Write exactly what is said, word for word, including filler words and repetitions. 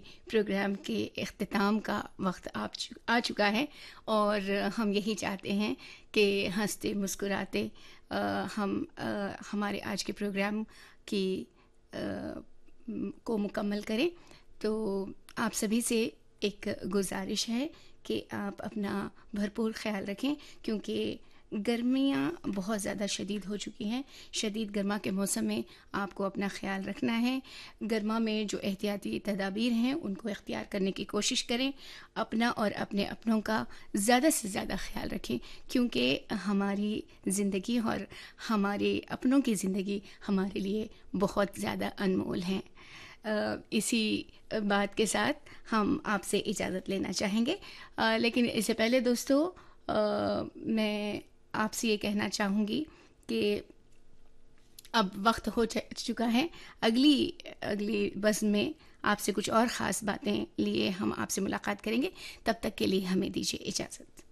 Programme के इख्तिताम का वक्त आ चु आ चुका है और हम यही चाहते हैं कि हंसते मुस्कुराते अ, हम अ, हमारे आज के प्रोग्राम की अ, म, को मुकम्मल करें। तो आप सभी से एक गुजारिश है कि आप अपना भरपूर ख्याल रखें, क्योंकि गर्मियाँ बहुत ज़्यादा शदीद हो चुकी हैं। शदीद गर्मा के मौसम में आपको अपना ख्याल रखना है। गर्मा में जो एहतियाती तदाबीर हैं उनको इख्तियार करने की कोशिश करें। अपना और अपने अपनों का ज़्यादा से ज़्यादा ख्याल रखें, क्योंकि हमारी ज़िंदगी और हमारे अपनों की ज़िंदगी हमारे लिए बहुत ज़्यादा अनमोल हैं। अ, इसी बात के साथ हम आपसे इजाज़त लेना चाहेंगे, अ, लेकिन इससे पहले दोस्तों अ, मैं आपसे ये कहना चाहूँगी कि अब वक्त हो च- चुका है। अगली अगली बज़्म में आपसे कुछ और ख़ास बातें लिए हम आपसे मुलाकात करेंगे। तब तक के लिए हमें दीजिए इजाज़त।